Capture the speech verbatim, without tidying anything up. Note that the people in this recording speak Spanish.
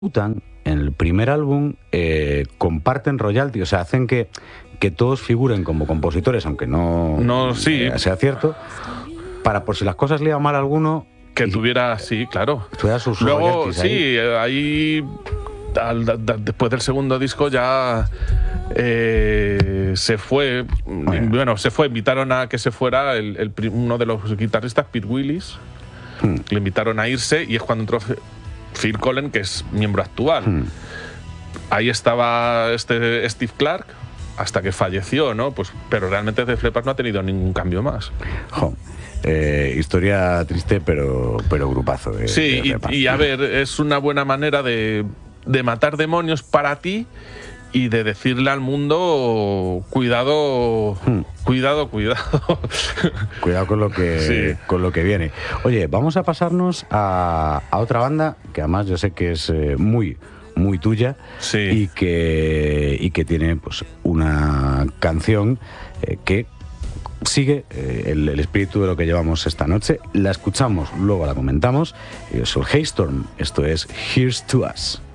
Wu-Tang, en el primer álbum, eh, comparten royalty, o sea, hacen que, que todos figuren como compositores, aunque no, no sí. eh, sea cierto, para por si las cosas le iban mal a alguno... Que y, tuviera, sí, claro. Tuviera sus Luego, royalties sí, ahí, ahí al, da, después del segundo disco ya eh, se fue, bueno. bueno, se fue, invitaron a que se fuera el, el, uno de los guitarristas, Pete Willis, hmm. le invitaron a irse y es cuando entró Phil Collen, que es miembro actual. Hmm. Ahí estaba este Steve Clark hasta que falleció, ¿no? Pues, pero realmente Def Leppard no ha tenido ningún cambio más. Jo. Eh, historia triste, pero, pero grupazo. Eh, sí, y, y a ver, es una buena manera de, de matar demonios para ti y de decirle al mundo, cuidado, hmm. cuidado, cuidado. Cuidado con lo que, sí. con lo que viene. Oye, vamos a pasarnos a, a otra banda que además yo sé que es eh, muy, muy tuya, sí. y, que, y que tiene pues una canción eh, que sigue eh, el, el espíritu de lo que llevamos esta noche. La escuchamos, luego la comentamos. Es el Hailstorm, esto es Here's to Us.